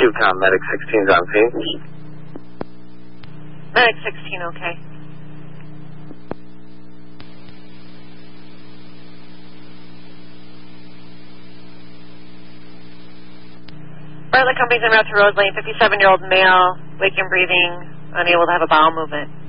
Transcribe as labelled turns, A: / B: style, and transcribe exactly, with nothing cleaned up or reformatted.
A: Q-Com, Medic sixteen's on scene.
B: Medic sixteen, okay. Bartlett Company's en route to Rose Lane, fifty-seven-year-old male, wake and breathing, unable to have a bowel movement.